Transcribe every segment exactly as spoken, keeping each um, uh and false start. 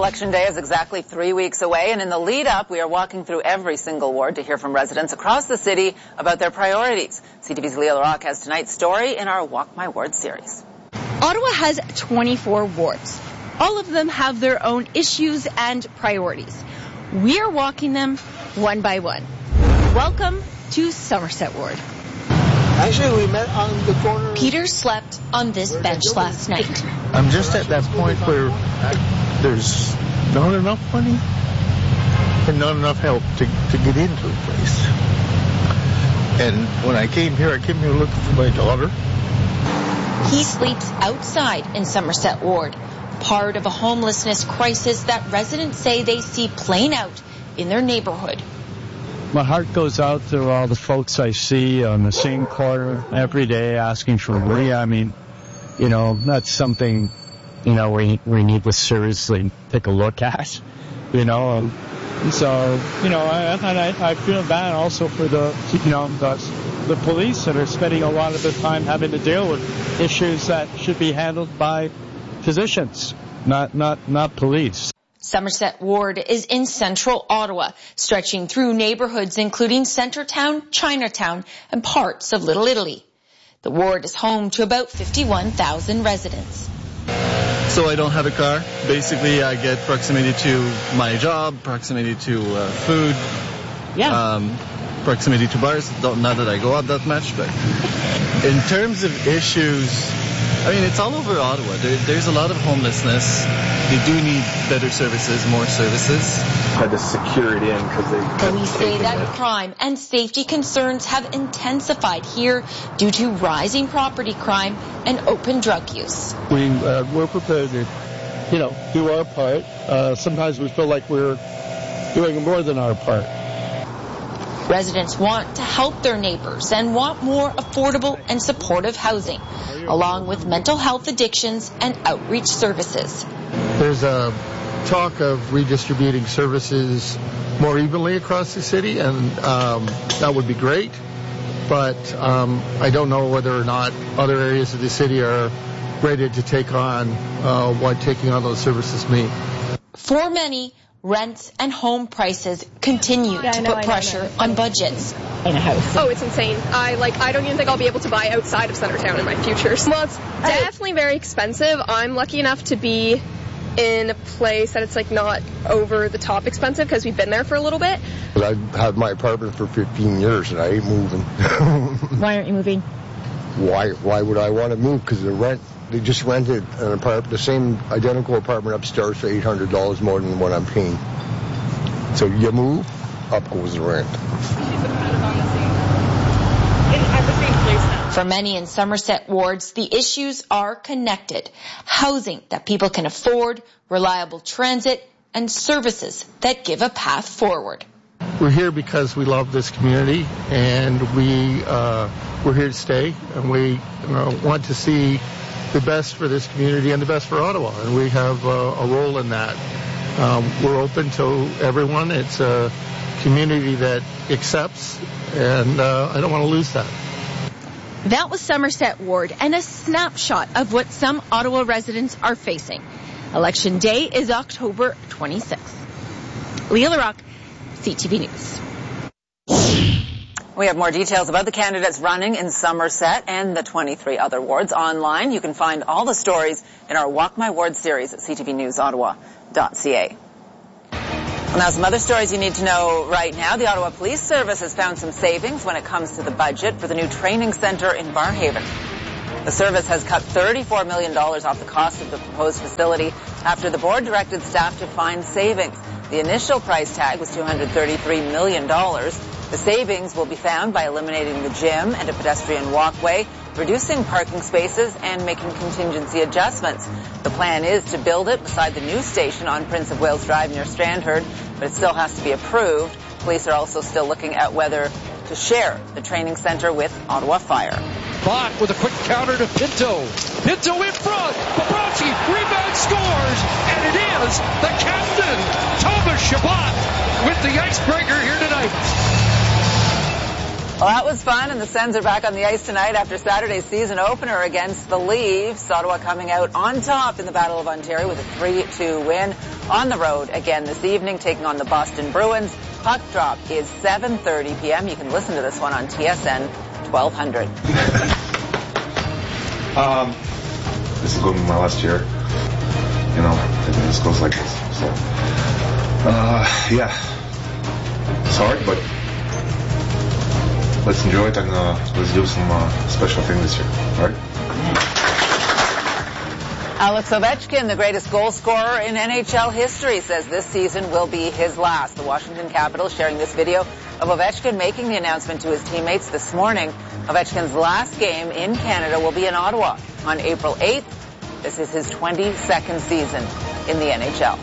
Election Day is exactly three weeks away, and in the lead-up, we are walking through every single ward to hear from residents across the city about their priorities. C T V's Leah LaRocque has tonight's story in our Walk My Ward series. Ottawa has twenty-four wards. All of them have their own issues and priorities. We are walking them one by one. Welcome to Somerset Ward. Actually, we met on the corner. Peter slept on this bench last night. I'm just at that point where there's not enough money and not enough help to, to get into a place. And when I came here, I came here looking for my daughter. He sleeps outside in Somerset Ward, part of a homelessness crisis that residents say they see playing out in their neighborhood. My heart goes out to all the folks I see on the same corner every day asking for money. I mean, you know, that's something, you know, we we need to seriously take a look at, you know. Um, so, you know, I, and I, I feel bad also for the, you know, the, the police that are spending a lot of their time having to deal with issues that should be handled by physicians, not not not police. Somerset Ward is in central Ottawa, stretching through neighborhoods including Centretown, Chinatown, and parts of Little Italy. The ward is home to about fifty-one thousand residents. So I don't have a car. Basically, I get proximity to my job, proximity to uh, food, yeah, um, proximity to bars. Don't, not that I go out that much, but in terms of issues, I mean, it's all over Ottawa. There, there's a lot of homelessness. They do need better services, more services. Had to secure it in because they... Police say that crime and safety concerns have intensified here due to rising property crime and open drug use. We, uh, we're prepared to, you know, do our part. Uh, sometimes we feel like we're doing more than our part. Residents want to help their neighbors and want more affordable and supportive housing, along with mental health addictions and outreach services. There's a talk of redistributing services more evenly across the city, and um, that would be great. But um, I don't know whether or not other areas of the city are ready to take on uh, what taking on those services mean. For many, rents and home prices continue yeah, to know, put pressure on budgets. In a house. Oh, it's insane. I like. I don't even think I'll be able to buy outside of Centretown in my future. Well, it's definitely very expensive. I'm lucky enough to be in a place that it's like not over the top expensive because we've been there for a little bit. I've had my apartment for fifteen years and I ain't moving. Why aren't you moving? Why? Why would I want to move? Because the rent. They just rented an apartment, the same identical apartment upstairs for eight hundred dollars more than what I'm paying. So you move, up goes the rent. For many in Somerset wards, the issues are connected. Housing that people can afford, reliable transit, and services that give a path forward. We're here because we love this community, and we, uh, we're here to stay, and we you know, want to see the best for this community and the best for Ottawa, and we have uh, a role in that. Um, we're open to everyone. It's a community that accepts, and uh, I don't want to lose that. That was Somerset Ward and a snapshot of what some Ottawa residents are facing. Election Day is October twenty-sixth. Leah LaRocque, C T V News. We have more details about the candidates running in Somerset and the twenty-three other wards online. You can find all the stories in our Walk My Ward series at c t v news ottawa dot c a. Well, now some other stories you need to know right now. The Ottawa Police Service has found some savings when it comes to the budget for the new training centre in Barrhaven. The service has cut thirty-four million dollars off the cost of the proposed facility after the board directed staff to find savings. The initial price tag was two hundred thirty-three million dollars. The savings will be found by eliminating the gym and a pedestrian walkway, reducing parking spaces, and making contingency adjustments. The plan is to build it beside the new station on Prince of Wales Drive near Strandherd, but it still has to be approved. Police are also still looking at whether to share the training centre with Ottawa Fire. Bach with a quick counter to Pinto. Pinto in front. Bobrovsky rebound scores, and it is the captain, Thomas Chabot, with the icebreaker here tonight. Well, that was fun, and the Sens are back on the ice tonight after Saturday's season opener against the Leafs. Ottawa coming out on top in the Battle of Ontario with a three two win on the road again this evening, taking on the Boston Bruins. Puck drop is seven thirty p.m. You can listen to this one on T S N twelve hundred. um, this is going to be my last year. You know, and this goes like this. So, uh, yeah, it's hard, but let's enjoy it and uh, let's do some uh, special thing this year, all right? Alex Ovechkin, the greatest goal scorer in N H L history, says this season will be his last. The Washington Capitals sharing this video of Ovechkin making the announcement to his teammates this morning. Ovechkin's last game in Canada will be in Ottawa on April eighth. This is his twenty-second season in the N H L.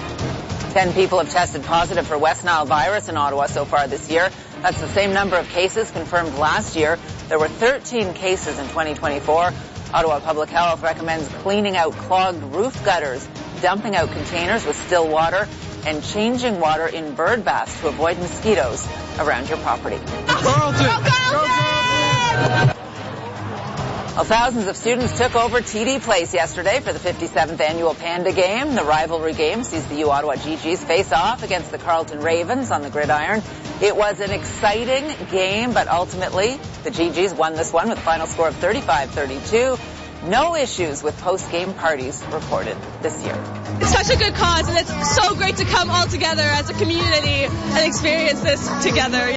Ten people have tested positive for West Nile virus in Ottawa so far this year. That's the same number of cases confirmed last year. There were thirteen cases in twenty twenty-four. Ottawa Public Health recommends cleaning out clogged roof gutters, dumping out containers with still water, and changing water in bird baths to avoid mosquitoes around your property. Carlton! Go Carlton! Well, thousands of students took over T D Place yesterday for the fifty-seventh annual Panda Game. The rivalry game sees the U Ottawa G Gs face off against the Carleton Ravens on the gridiron. It was an exciting game, but ultimately the G Gs won this one with a final score of thirty-five thirty-two. No issues with post-game parties reported this year. It's such a good cause, and it's so great to come all together as a community and experience this together.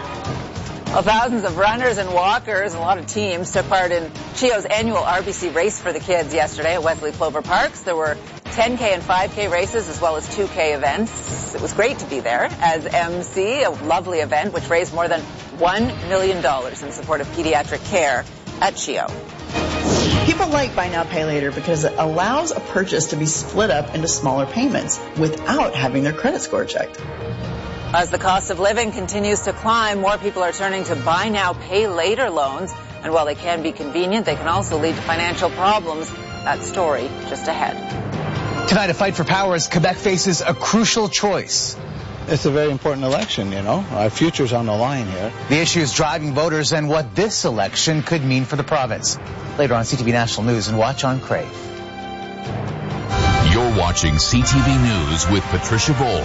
Well, thousands of runners and walkers, a lot of teams, took part in C H I O's annual R B C Race for the Kids yesterday at Wesley Clover Parks. There were ten K and five K races as well as two K events. It was great to be there as M C, a lovely event which raised more than one million dollars in support of pediatric care at C H I O. People like Buy Now, Pay Later because it allows a purchase to be split up into smaller payments without having their credit score checked. As the cost of living continues to climb, more people are turning to Buy Now, Pay Later loans. And while they can be convenient, they can also lead to financial problems. That story just ahead. Tonight, a fight for power as Quebec faces a crucial choice. It's a very important election, you know. Our future's on the line here. The issue is driving voters and what this election could mean for the province. Later on C T V National News and watch on Crave. You're watching C T V News with Patricia Bowl.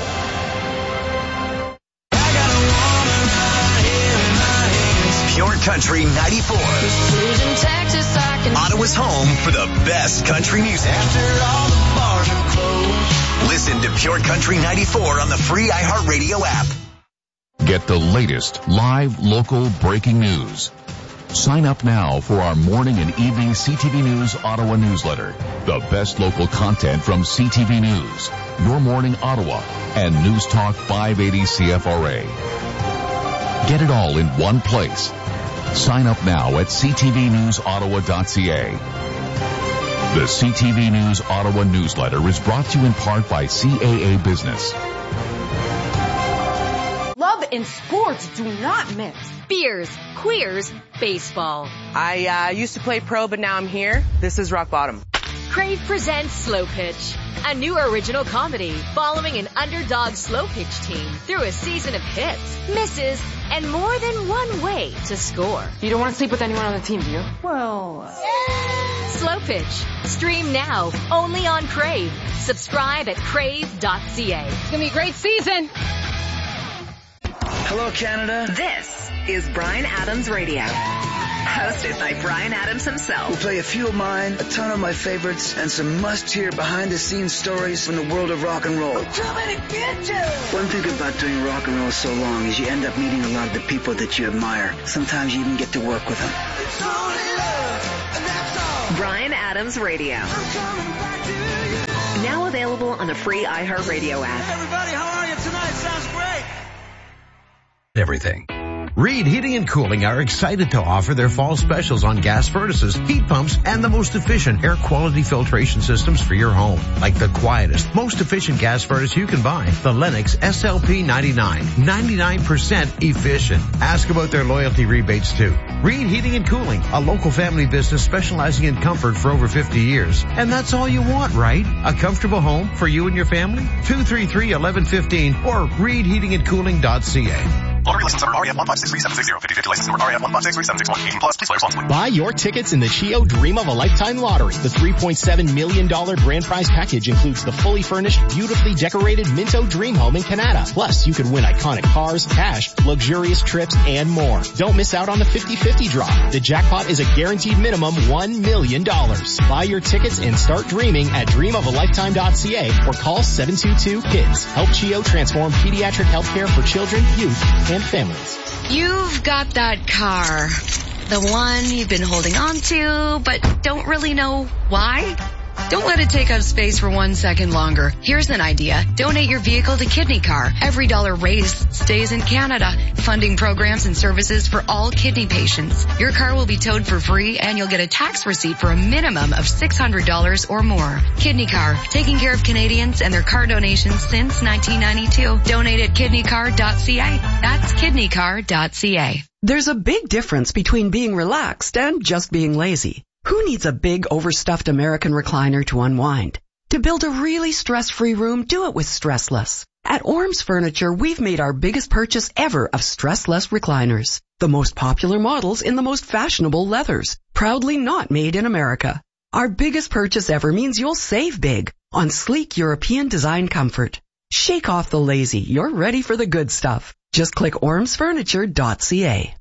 Pure Country ninety-four. Texas, I can Ottawa's home for the best country music. After all the bars are closed. Listen to Pure Country ninety-four on the free iHeartRadio app. Get the latest live, local, breaking news. Sign up now for our morning and evening C T V News Ottawa newsletter. The best local content from C T V News, Your Morning Ottawa, and News Talk five eighty C F R A. Get it all in one place. Sign up now at c t v news ottawa dot c a. The C T V News Ottawa newsletter is brought to you in part by C A A Business. Love and sports do not mix. Beers, queers, baseball. I uh, used to play pro, but now I'm here. This is rock bottom. Crave presents Slow Pitch, a new original comedy following an underdog slow pitch team through a season of hits, misses, and more than one way to score. You don't want to sleep with anyone on the team, do you? Well... Uh... Slow Pitch. Stream now, only on Crave. Subscribe at crave dot c a. It's going to be a great season. Hello, Canada. This is Bryan Adams Radio. Hosted by Bryan Adams himself. We'll play a few of mine, a ton of my favorites, and some must-hear behind-the-scenes stories from the world of rock and roll. One thing about doing rock and roll so long is you end up meeting a lot of the people that you admire. Sometimes you even get to work with them. Bryan Adams Radio. Now available on the free iHeartRadio app. Everybody, how are you tonight? Sounds great. Everything. Reed Heating and Cooling are excited to offer their fall specials on gas furnaces, heat pumps, and the most efficient air quality filtration systems for your home. Like the quietest, most efficient gas furnace you can buy, the Lennox S L P ninety-nine. ninety-nine percent efficient. Ask about their loyalty rebates too. Reed Heating and Cooling, a local family business specializing in comfort for over fifty years. And that's all you want, right? A comfortable home for you and your family? two three three, one one one five or reed heating and cooling dot c a. Lottery license number R A F one five six three seven six zero. fifty fifty license number R A F one five six three seven six one. eighteen plus. Please play responsibly. Buy your tickets in the Chio Dream of a Lifetime Lottery. The three point seven million dollars grand prize package includes the fully furnished, beautifully decorated Minto Dream Home in Canada. Plus, you could win iconic cars, cash, luxurious trips, and more. Don't miss out on the fifty fifty draw. The jackpot is a guaranteed minimum one million dollars. Buy your tickets and start dreaming at dream of a lifetime dot c a or call seven two two KIDS. Help Chio transform pediatric healthcare for children, youth, and families. You've got that car. The one you've been holding on to, but don't really know why? Don't let it take up space for one second longer. Here's an idea. Donate your vehicle to Kidney Car. Every dollar raised stays in Canada, funding programs and services for all kidney patients. Your car will be towed for free and you'll get a tax receipt for a minimum of six hundred dollars or more. Kidney Car, taking care of Canadians and their car donations since nineteen ninety-two. Donate at kidney car dot c a. That's kidney car dot c a. There's a big difference between being relaxed and just being lazy. Who needs a big overstuffed American recliner to unwind? To build a really stress-free room, do it with Stressless. At Orms Furniture, we've made our biggest purchase ever of Stressless recliners. The most popular models in the most fashionable leathers. Proudly not made in America. Our biggest purchase ever means you'll save big on sleek European design comfort. Shake off the lazy. You're ready for the good stuff. Just click orms furniture dot c a.